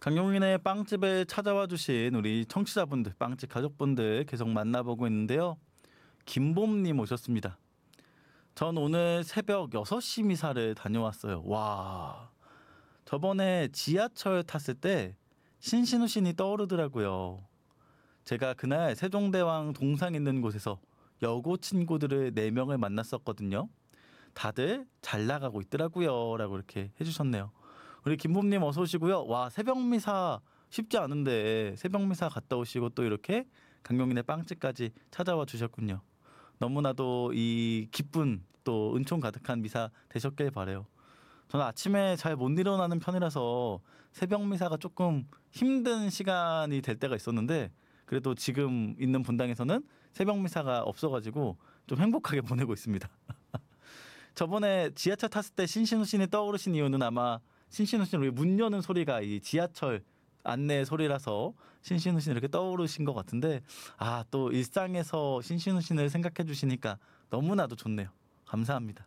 강용인의 빵집에 찾아와 주신 우리 청취자분들, 빵집 가족분들 계속 만나보고 있는데요. 김봄님 오셨습니다. 전 오늘 새벽 6시 미사를 다녀왔어요. 와, 저번에 지하철 탔을 때 신신우신이 떠오르더라고요. 제가 그날 세종대왕 동상 있는 곳에서 여고 친구들을 4명을 만났었거든요. 다들 잘 나가고 있더라고요. 라고 이렇게 해주셨네요. 우리 김봄님 어서 오시고요. 와, 새벽미사 쉽지 않은데 새벽미사 갔다 오시고 또 이렇게 강용인의 빵집까지 찾아와 주셨군요. 너무나도 이 기쁜 또 은총 가득한 미사 되셨길 바래요. 저는 아침에 잘 못 일어나는 편이라서 새벽미사가 조금 힘든 시간이 될 때가 있었는데 그래도 지금 있는 분당에서는 새벽미사가 없어가지고 좀 행복하게 보내고 있습니다. 저번에 지하철 탔을 때 신신우신이 떠오르신 이유는 아마 신신우신 우리 문 여는 소리가 이 지하철 안내 소리라서 신신우신 이렇게 떠오르신 것 같은데 또 일상에서 신신우신을 생각해 주시니까 너무나도 좋네요. 감사합니다.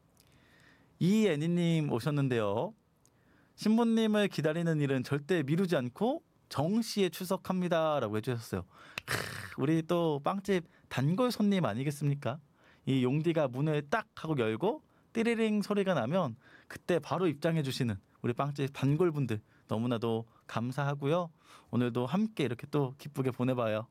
이애니님 오셨는데요. 신부님을 기다리는 일은 절대 미루지 않고 정시에 출석합니다 라고 해주셨어요. 우리 또 빵집 단골 손님 아니겠습니까? 이 용디가 문을 딱 하고 열고 띠리링 소리가 나면 그때 바로 입장해 주시는 우리 빵집 단골분들 너무나도 감사하고요. 오늘도 함께 이렇게 또 기쁘게 보내봐요.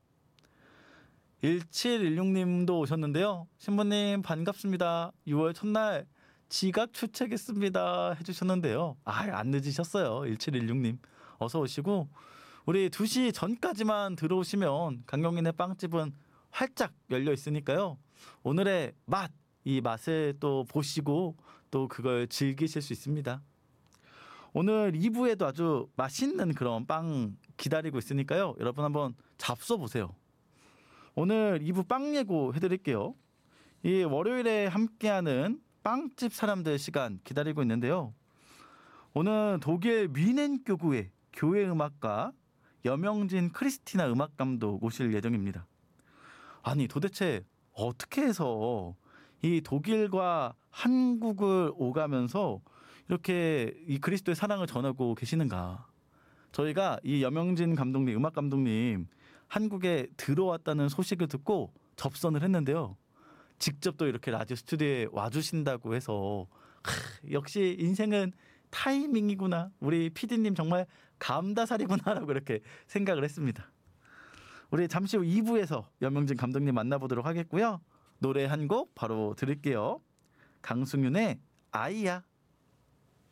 1716님도 오셨는데요. 신부님 반갑습니다. 6월 첫날 지각 출첵했습니다 해주셨는데요. 안 늦으셨어요. 1716님 어서 오시고 우리 2시 전까지만 들어오시면 강용인의 빵집은 활짝 열려 있으니까요. 오늘의 이 맛을 또 보시고 또 그걸 즐기실 수 있습니다. 오늘 2부에도 아주 맛있는 그런 빵 기다리고 있으니까요. 여러분 한번 잡숴 보세요. 오늘 2부 빵 예고 해드릴게요. 이 월요일에 함께하는 빵집 사람들 시간 기다리고 있는데요. 오늘 독일 뮌헨 교구의 교회 음악가 여명진 크리스티나 음악감독 오실 예정입니다. 아니 도대체 어떻게 해서 이 독일과 한국을 오가면서 이렇게 이 그리스도의 사랑을 전하고 계시는가. 저희가 이 여명진 감독님, 음악 감독님 한국에 들어왔다는 소식을 듣고 접선을 했는데요. 직접 또 이렇게 라디오 스튜디오에 와주신다고 해서 역시 인생은 타이밍이구나. 우리 PD님 정말 감다살이구나라고 이렇게 생각을 했습니다. 우리 잠시 후 2부에서 여명진 감독님 만나보도록 하겠고요. 노래 한 곡 바로 들을게요. 강승윤의 아이야.